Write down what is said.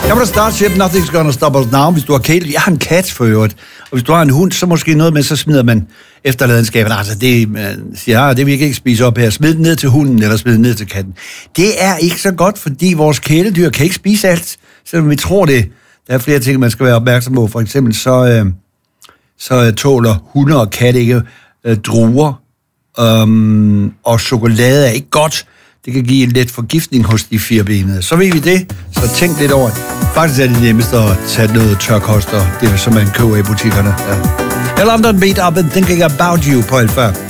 Jamen, Starship, Nothing's Gonna Stop Us Now, hvis du har kæledyr. Jeg har en kat for øvrigt. Og hvis du har en hund, så måske noget med, så smider man efterladenskaben. Altså, det siger, det vil jeg ikke spise op her. Smid den ned til hunden, eller smid den ned til katten. Det er ikke så godt, fordi vores kæledyr kan ikke spise alt, selvom vi tror det. Der er flere ting, man skal være opmærksom på. For eksempel så tåler hunde og katte ikke druer, og chokolade er ikke godt. Det kan give en let forgiftning hos de firbenede. Så ved vi det, så tænk lidt over det. Faktisk er det nemmest at tage noget tørkost, og det som man køber i butikkerne. Ja. London Beat Up and Thinking About You på L4.